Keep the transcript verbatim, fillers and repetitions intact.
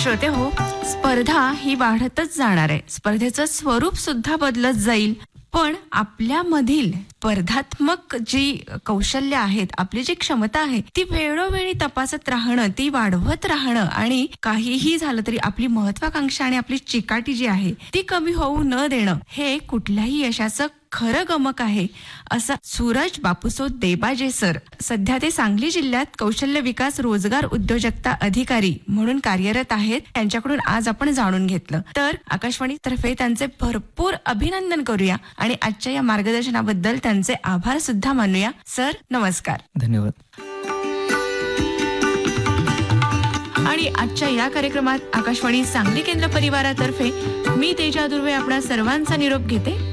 श्रोते हो, स्पर्धा ही वाढतच जाणार आहे. स्पर्धेचं स्वरूप सुद्धा बदलत जाईल. पण आपल्यामधील स्पर्धात्मक जी कौशल्य आहेत, आपली जी क्षमता आहे, ती वेळोवेळी तपासत राहणं, ती वाढवत राहणं आणि काहीही झालं तरी आपली महत्वाकांक्षा आणि आपली चिकाटी जी आहे ती कमी होऊ न देणं, हे कुठल्याही यशाचं खरं गमक आहे, असं सूरज बापूसो देबाजे सर, सध्या ते सांगली जिल्ह्यात कौशल्य विकास रोजगार उद्योजकता अधिकारी म्हणून कार्यरत आहेत. त्यांच्याकडून आज आपण जाणून घेतलं. तर आकाशवाणी तर्फे त्यांचे भरपूर अभिनंदन करूया आणि आजच्या या मार्गदर्शनाबद्दल त्यांचे आभार सुद्धा मानूया. सर नमस्कार. धन्यवाद. आणि आजच्या या कार्यक्रमात आकाशवाणी सांगली केंद्र परिवारातर्फे मी तेजा दुर्वे आपणा सर्वांचा निरोप घेते.